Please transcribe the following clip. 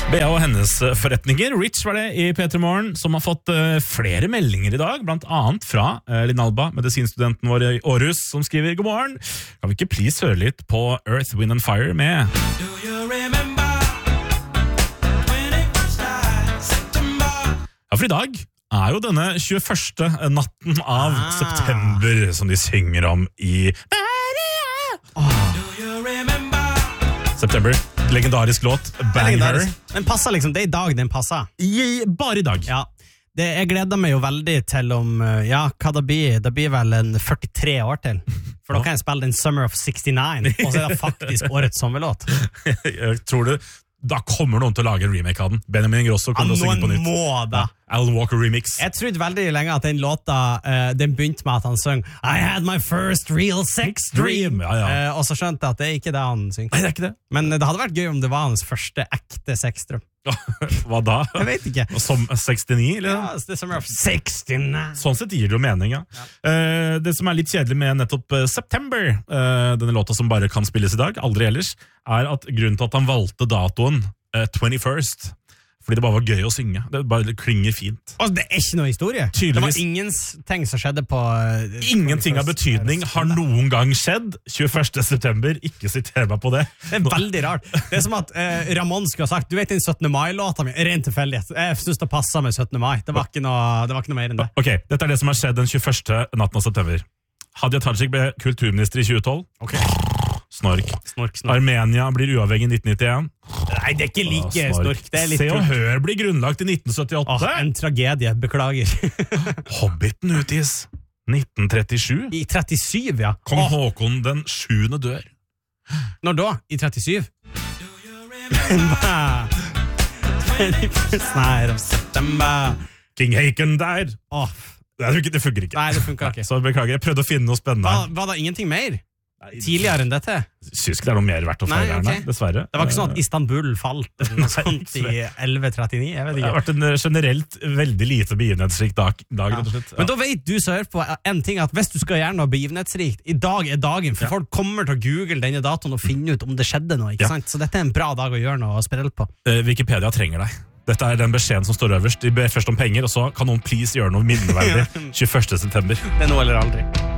Bea og hennes forretninger. Rich var det i P3 Morgen, som har fått flere meldinger i dag, blant annet fra Linn Alba, medisinstudenten vår i Aarhus, som skriver god morgen. Kan vi ikke please høre litt på Earth, Wind and Fire med Ja, for i dag er jo denne 21. natten av september, som de synger om i September. Legendarisk låt, Banger. Den passer liksom, det er i dag den passer. Bare i dag. Ja, jeg gleder meg jo veldig til om, hva det blir vel en 43 år til. For da kan jeg spille den Summer of 69, og så er det faktisk årets sommerlåt. Jeg tror det. Da kommer noen til å lage en remake av den. Benjamin Ingrosso kommer til å synge på nytt. Noen må da. Alan Walker remix. Jeg trodde veldig lenge at den låta, den begynte med at han søng I had my first real sex dream. Ja. Og så skjønte jeg at det er ikke det han synger. Nei, det er ikke det. Men det hadde vært gøy om det var hans første ekte sexdrøm. Hva da? Jeg vet ikke. Som 69, eller? Ja, det er Summer of 69. Sånn sett gir det jo mening, ja. Det som er litt kjedelig med nettopp September, denne låta som bare kan spilles i dag, aldri ellers, er at grunnen til at han valgte datoen 21st, fordi det bare var gøy å synge. Det bare klinger fint. Og det er ikke noe historie? Tydeligvis. Det var ingenting som skjedde på... Ingenting av betydning har noen gang skjedd. 21. september, ikke siter meg på det. Det er veldig rart. Det er som at Ramon skulle ha sagt, du vet den 17. mai-låta mi, rent tilfeldighet. Jeg synes det passet med 17. mai. Det var ikke noe mer enn det. Ok, dette er det som har skjedd den 21. natten av september. Hadia Tajik ble kulturminister i 2012. Ok. Snork. Armenia blir uavhengig i 1991. Nei, det er ikke like snork. Det er litt Se og Hør blir grunnlagt i 1978. En tragedie, beklager. Hobbiten utgis 1937. I 37, ja. Kong Håkon den 7. dør. Når da? I 37? Snær av september. King Haakon der. Det funker ikke. Nei, det funker ikke. Så beklager, jeg prøvde å finne noe spennende. Var det ingenting mer? Tidligere enn dette? Jeg synes ikke det er noe mer verdt å feire her, dessverre. Det var ikke sånn at Istanbul falt eller noe sånt i 1139, jeg vet ikke. Det har vært en generelt veldig lite begivenhetsrik dag, rett og slett. Men da vet du så hører på en ting, at hvis du skal gjøre noe begivenhetsrikt, i dag er dagen, for folk kommer til å google denne datoen og finne ut om det skjedde noe, ikke sant? Så dette er en bra dag å gjøre noe og spille på. Wikipedia trenger deg. Dette er den beskjeden som står øverst. De ber først om penger, og så kan noen please gjøre noe minneverdig 21. september. Det er nå eller aldri.